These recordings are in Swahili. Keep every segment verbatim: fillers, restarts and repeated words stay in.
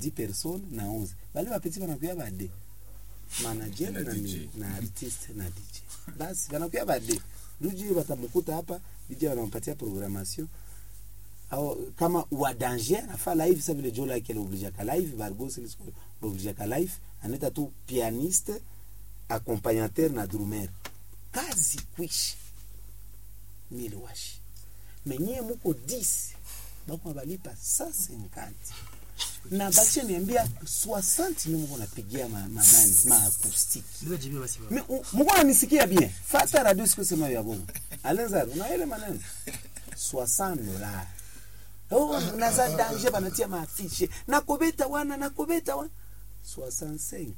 dix personnes na onze. Wale wapeti wanakuya bade. Manager na ni na artist na D J. Basi wanakuya bade. D J watamkuta hapa, D J wanampatia programmation. Au kama wa danger anafa live ça veut le jour là qu'elle oblige à live Bargos il oblige à live aneta tu pianiste accompagnateur na drummer kazi kwishi mille washi menye muko dix bako balipa cent cinquante na bache niambia soixante ni mko napigia ma manani ma acoustique mko anisikia bien fata radio siku sema ya bongo alenza una ile maneno soixante dollars. Oh, naza danger banatia maafishe. Nakobeta wana nakobeta wana soixante-cinq.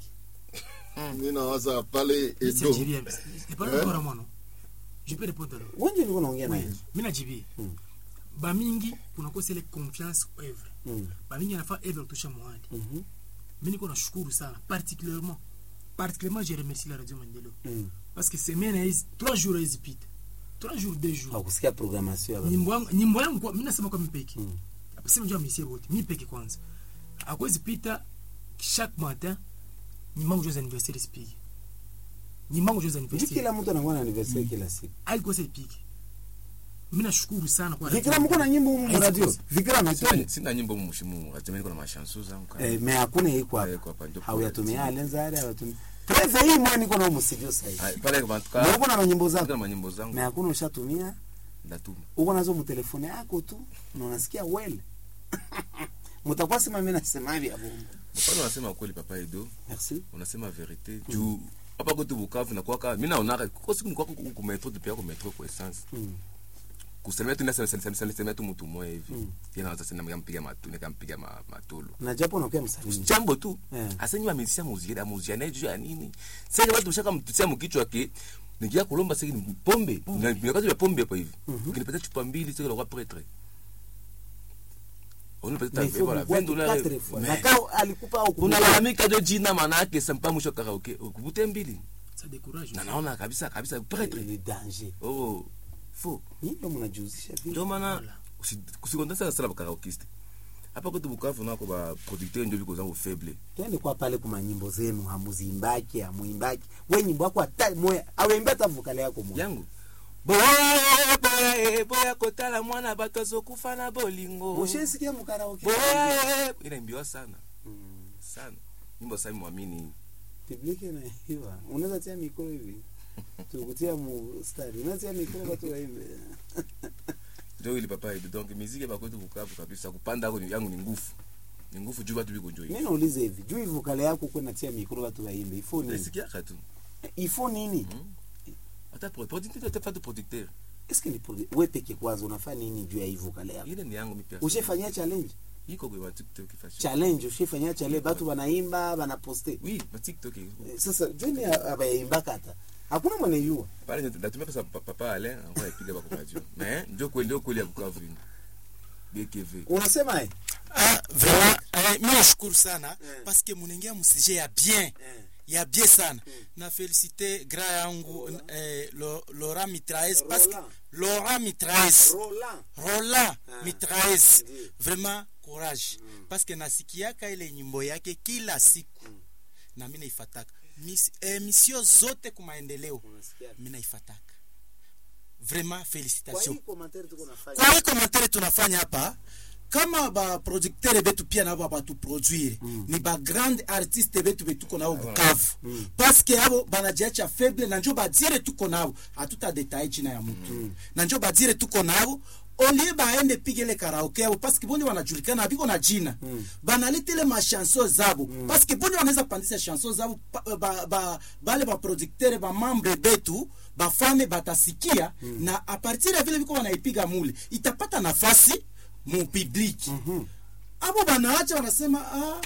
Nina waza pale Edo. C'est pas encore moi non. Je peux répondre. Wengi niko naongea naye. Mimi najibi. Ba mingi kunakosa ile confiance œuvre. Ba mingi anafa œuvre tusha mwadi. Mimi niko nashukuru sana particulièrement particulièrement je remercie la radio Mandelo. Parce que semaine hizi trois jours hizi pita. trois jours deux jours. Ah, kusikia programmation hapa. Nyimbo yangu nyimbo yangu mimi nasema kwa mipeki. Hapo sema njoo misie wote. Mimi peke kwanza. Akwezi pita chaque matin nyimbo yangu joza anniversaire speak. Nyimbo yangu joza anniversaire. Kila mtu anakuwa na anniversaire kila siku. Alikuwa speak. Mimi nashukuru sana kwa Vikram mko na nyimbo mu radio. Vikram sina sina nyimbo mu mushimu. Hata mimi niko na mashanso zangu. Eh, mais hakuna iko hapa. Hauyatumia Alenzare hauyatumia. Preve hii mwana niko na msijio sasa. Pale kwa mtuka. Uko na nyimbo zako? Niko na nyimbo zangu. Na hakuna ushatumia? Ndatuma. Uko nazo mu telefone yako tu na unasikia well. Mtakuwa sema mimi nasema hivi hapo. Pale unasema kweli papa Edo. Merci. Unasema verite. Juu hapa kwetu Bukavu na kwa mimi naona kwa siku niko ku metro de pia ku metro kwa essence. Kusema tu nasa sasa sasa sema tu mtu mmoja hivi. Tena hata sina mpiga matu nikampiga matolo. Na japo unakuwa msanii. Jambo tu. Asenyi amesikia muziki na muziki na juu ya nini? Sasa watu shaka mtutia mkichwa ke nikia kulomba sasa ni pombe. Ni wakati wa pombe hapo hivi. Kinipata chupa mbili sasa kwa pretre. On peut taper voilà vingt dollars. Na kao alikupa au kunalalamika ndio jina maana yake sampa mwisho karaoke. Ukubute mbili. Ça décourage. Na naona kabisa kabisa pretre. Le danger. Oh. Fo. Ndio mnajuzisha vipi? Ndio maana usikondasa sana karaokiste. Hapa kwetu Bukavu nako ba producteur ndio biko zangu faible. Twende kwa pale kwa nyimbo zenu hamuzimbaki, hamuimbaki. Wewe nyimbo yako hata moya, aweimba hata vokale yako moya. Yangu. Boya boya boya kotala mwana bato zokufa na bolingo. Ushesikia mkaraoke? Boya inaimbiwa sana. Sana. Nyimbo sasa muamini. Public na hiwa. Unaweza tia mikono hivi. Tukutia mu stari. Unatia mikono watu waimbe. Ndio ile papa hivi. Donc muziki ba kwetu Bukavu kabisa kupanda yangu yangu ni nguvu. Ni nguvu juu watu biko njoi. Mimi nauliza hivi, juu hivi vokale yako kuna tia mikono watu waimbe. Ifo nini? Nasikia katu. Ifo nini? Hata producteur hata pas de producteur. Est-ce que ni wewe peke kwanza unafanya nini juu ya hivi vokale yako? Ile ni yangu mimi pia. Ushefanyia challenge? Iko kwa TikTok ifashe. Challenge ushefanyia challenge watu wanaimba, wanaposte. Oui, kwa TikTok. Sasa juni abaimba kata. Hakuna mwana yua. Pale natumia pesa papa ale, angoja ipige bako radio. Mais ndio kweli ndio kweli ya Bukavu. B K V. Unasema eh? Ah, vraiment, eh, mimi nashukuru sana yeah. Parce que munaingia msije ya bien. Yeah. Ya bien sana. Mm. Na féliciter grand yangu eh, Laurent Mitraez parce que Laurent Mitraez. Roland. Roland ah. Mitraez. Mm. Vraiment courage. Mm. Parce que nasikiaka ile nyimbo yake kila siku. Mm. Na mimi naifataka. Mis emission zote kwa maendeleo. Mimi naifataka. Vraiment félicitations. Kwa hii commentaire tuko nafanya. Kwa hii commentaire tunafanya hapa kama ba producteur betu pia na ba tu produire mm. ni ba grand artiste betu betu kona Bukavu mm. parce que abo banajiacha faible na njo ba dire tuko nao hatuta detail china ya mtu mm. na njo ba dire tuko nao olie baende pigele karaoke abo parce que bonde wanajulikana biko na jina mm. banalitele ma chanson zabo mm. parce que bonde wanaweza pandisha chanson zabo ba ba bale ba producteur ba membre betu ba fame batasikia mm. na a partir ya vile biko wanaipiga mule itapata nafasi mon public. Mhm. Abo banaacha wanasema ah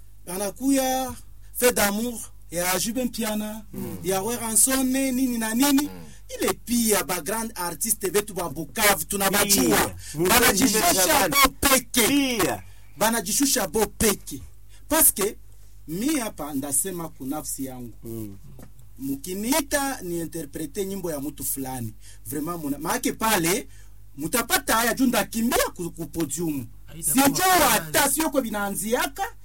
anakuya fait d'amour ya Juben Piana mm. ya Weranson nini na nini mm. ile pia ba grand artiste betu ba Bukavu tunabachua banajishusha bo peke banajishusha bo peke parce que mi hapa ndasema kunafsi yangu mm. mukiniita ni interprete nyimbo ya mtu fulani vraiment muna maana pale mutapata haya junda kimbia ku podium. Sio hata sio kwa binanziaka